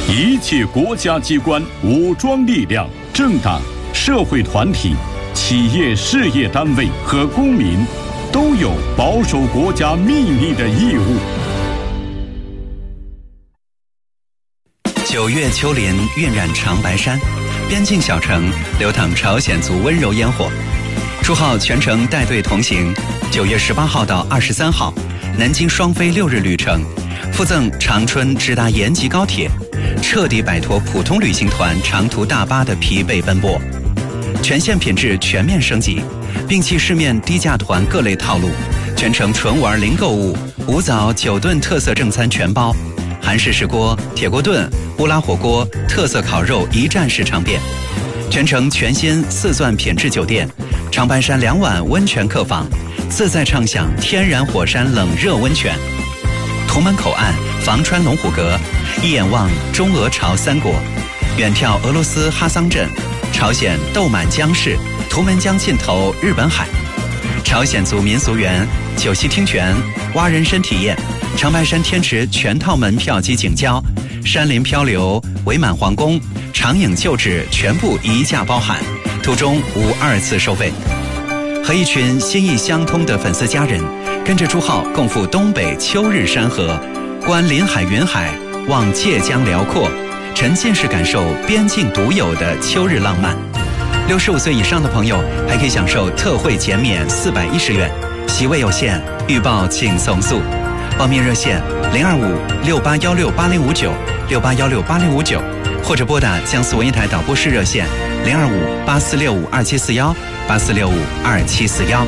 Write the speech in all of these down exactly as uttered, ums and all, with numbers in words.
一切国家机关、武装力量、政党、社会团体、企业事业单位和公民都有保守国家秘密的义务。 九月秋林晕染长白山，边境小城流淌朝鲜族温柔烟火。朱浩全程带队同行，九月十八号到二十三号，南京双飞六日旅程，附赠长春直达延吉高铁，彻底摆脱普通旅行团长途大巴的疲惫奔波。全线品质全面升级，摒弃市面低价团各类套路，全程纯玩零购物，五早九顿特色正餐全包，韩式石锅、铁锅炖、乌拉火锅、特色烤肉一站式尝遍。全程全新四钻品质酒店，长白山两晚温泉客房，自在畅享天然火山冷热温泉。图门口岸房川龙虎阁，一眼望中俄朝三国，远眺俄罗斯哈桑镇，朝鲜豆满江市，图门江尽头日本海。朝鲜族民俗园、九溪听泉、蛙人参体验，长白山天池全套门票及景交，山林漂流、伪满皇宫、长影旧址全部一价包含，途中无二次收费。和一群心意相通的粉丝家人，跟着朱浩共赴东北秋日山河，观临海云海，望界江辽阔，沉浸式感受边境独有的秋日浪漫。六十五岁以上的朋友还可以享受特惠减免四百一十元，席位有限，预报请从速。报名热线零二五六八幺六八零五九六八幺六八零五九，或者拨打江苏文艺台导播室热线零二五八四六五二七四幺八四六五二七四幺。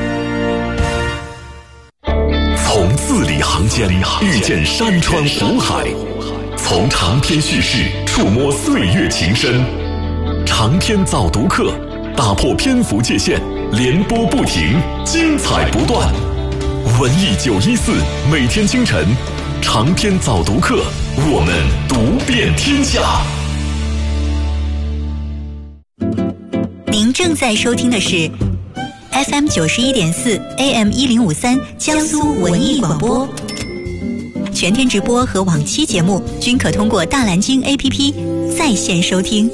从字里行间遇见山川湖海，从长篇叙事触摸岁月情深。长篇早读课，打破篇幅界限，连播不停，精彩不断。文艺九一四每天清晨，长篇早读课，我们读遍天下。 您正在收听的是 F M 九十一点四 A M 一零五三江苏文艺广播，全天直播和往期节目均可通过大蓝鲸 A P P 在线收听。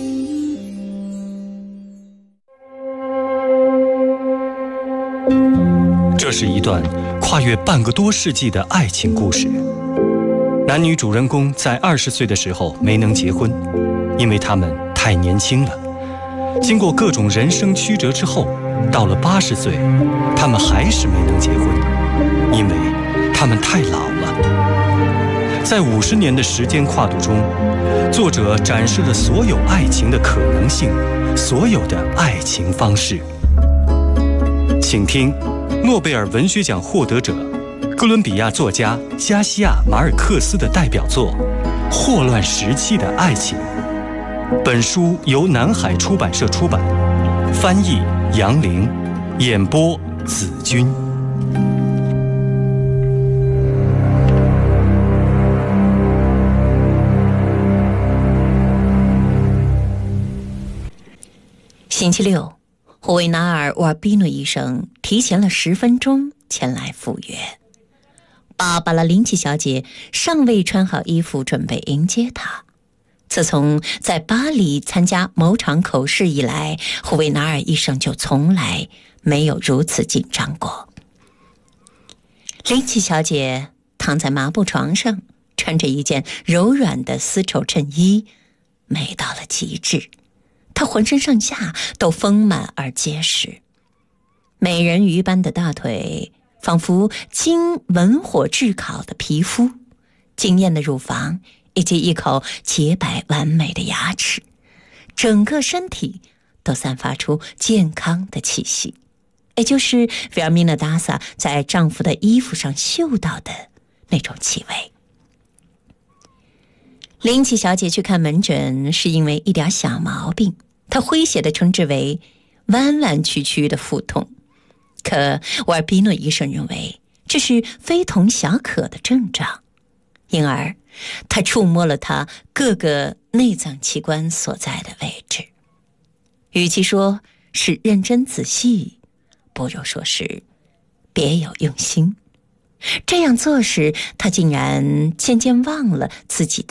这是一段跨越半个多世纪的爱情故事。男女主人公在二十岁的时候没能结婚，因为他们太年轻了。经过各种人生曲折之后，到了八十岁，他们还是没能结婚，因为他们太老了。在五十年的时间跨度中，作者展示了所有爱情的可能性，所有的爱情方式。请听诺贝尔文学奖获得者、哥伦比亚作家加西亚·马尔克斯的代表作《霍乱时期的爱情》。本书由南海出版社出版，翻译杨玲，演播子君。 星期六，霍维纳尔·沃尔比诺医生提前了十分钟前来赴约。芭芭拉·林奇小姐尚未穿好衣服准备迎接他。自从在巴黎参加某场口试以来，霍维纳尔医生就从来没有如此紧张过。林奇小姐躺在麻布床上，穿着一件柔软的丝绸衬衣，美到了极致。她浑身上下都丰满而结实，美人鱼般的大腿，仿佛经文火炙烤的皮肤，惊艳的乳房，以及一口洁白完美的牙齿，整个身体都散发出健康的气息，也就是维尔米娜·达萨在丈夫的衣服上嗅到的那种气味。林奇小姐去看门诊是因为一点小毛病，她诙谐地称之为弯弯曲曲的腹痛，可沃尔比诺医生认为这是非同小可的症状，因而他触摸了他各个内脏器官所在的位置。与其说是认真仔细，不如说是别有用心。这样做时，他竟然渐渐忘了自己的